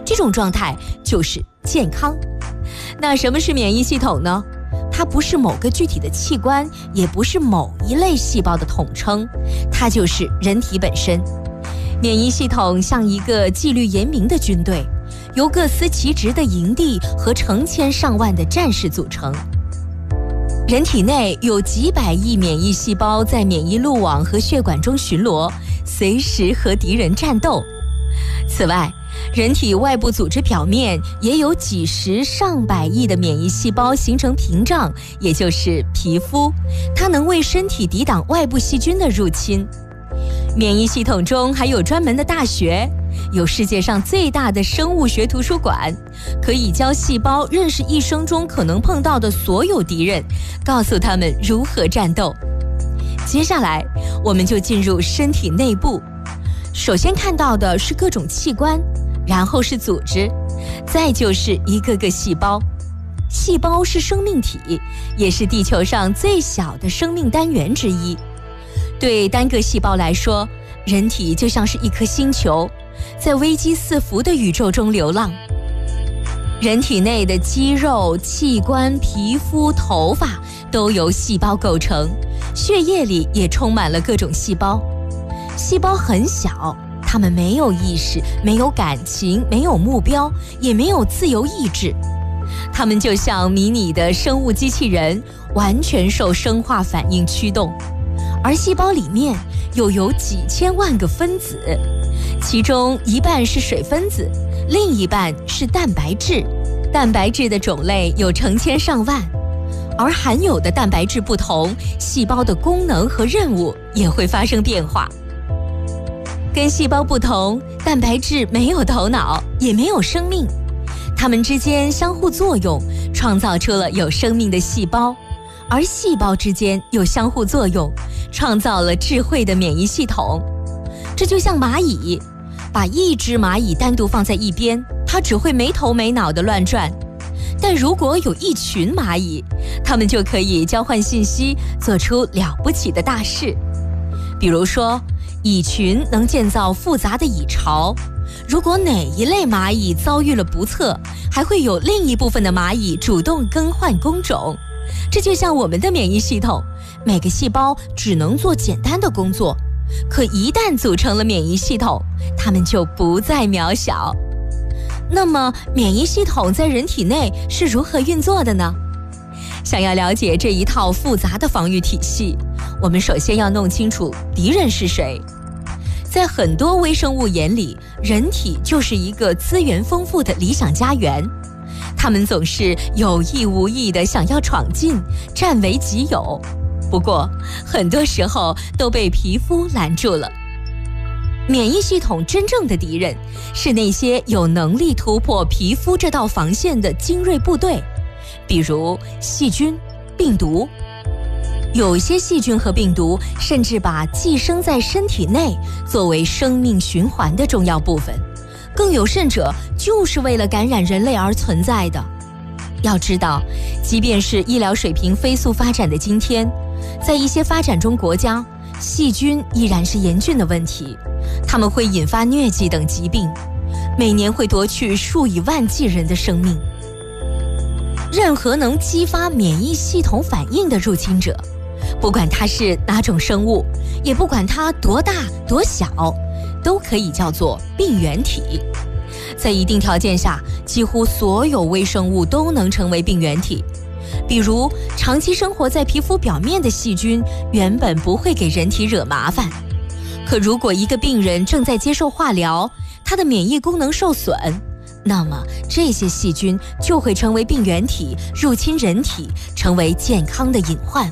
这种状态就是健康。那什么是免疫系统呢？它不是某个具体的器官，也不是某一类细胞的统称，它就是人体本身。免疫系统像一个纪律严明的军队，由各司其职的营地和成千上万的战士组成。人体内有几百亿免疫细胞在免疫路网和血管中巡逻，随时和敌人战斗。此外，人体外部组织表面也有几十上百亿的免疫细胞形成屏障，也就是皮肤，它能为身体抵挡外部细菌的入侵。免疫系统中还有专门的大学，有世界上最大的生物学图书馆，可以教细胞认识一生中可能碰到的所有敌人，告诉他们如何战斗。接下来，我们就进入身体内部。首先看到的是各种器官，然后是组织，再就是一个个细胞。细胞是生命体，也是地球上最小的生命单元之一。对单个细胞来说，人体就像是一颗星球，在危机四伏的宇宙中流浪。人体内的肌肉、器官、皮肤、头发都由细胞构成，血液里也充满了各种细胞。细胞很小，它们没有意识，没有感情，没有目标，也没有自由意志。它们就像迷你的生物机器人，完全受生化反应驱动。而细胞里面又有几千万个分子，其中一半是水分子，另一半是蛋白质。蛋白质的种类有成千上万，而含有的蛋白质不同，细胞的功能和任务也会发生变化。跟细胞不同，蛋白质没有头脑，也没有生命，它们之间相互作用，创造出了有生命的细胞，而细胞之间又相互作用，创造了智慧的免疫系统。这就像蚂蚁，把一只蚂蚁单独放在一边，它只会没头没脑地乱转。但如果有一群蚂蚁，它们就可以交换信息，做出了不起的大事。比如说，蚁群能建造复杂的蚁巢，如果哪一类蚂蚁遭遇了不测，还会有另一部分的蚂蚁主动更换工种。这就像我们的免疫系统，每个细胞只能做简单的工作，可一旦组成了免疫系统，它们就不再渺小。那么，免疫系统在人体内是如何运作的呢？想要了解这一套复杂的防御体系，我们首先要弄清楚敌人是谁。在很多微生物眼里，人体就是一个资源丰富的理想家园，他们总是有意无意地想要闯进，占为己有。不过，很多时候都被皮肤拦住了。免疫系统真正的敌人是那些有能力突破皮肤这道防线的精锐部队，比如细菌、病毒。有些细菌和病毒甚至把寄生在身体内作为生命循环的重要部分，更有甚者，就是为了感染人类而存在的。要知道，即便是医疗水平飞速发展的今天，在一些发展中国家，细菌依然是严峻的问题，它们会引发疟疾等疾病，每年会夺去数以万计人的生命。任何能激发免疫系统反应的入侵者，不管它是哪种生物，也不管它多大多小，都可以叫做病原体。在一定条件下，几乎所有微生物都能成为病原体。比如，长期生活在皮肤表面的细菌原本不会给人体惹麻烦，可如果一个病人正在接受化疗，他的免疫功能受损，那么这些细菌就会成为病原体，入侵人体，成为健康的隐患。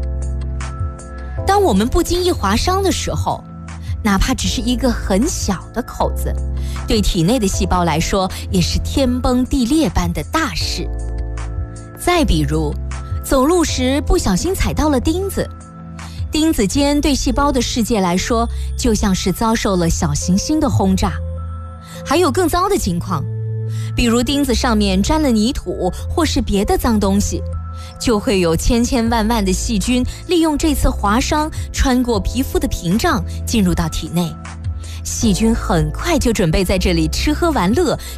当我们不经意划伤的时候，哪怕只是一个很小的口子，对体内的细胞来说也是天崩地裂般的大事。再比如，走路时不小心踩到了钉子，钉子尖对细胞的世界来说，就像是遭受了小行星的轰炸。还有更糟的情况，比如钉子上面沾了泥土或是别的脏东西，就会有千千万万的细菌利用这次划伤穿过皮肤的屏障进入到体内。细菌很快就准备在这里吃喝玩乐，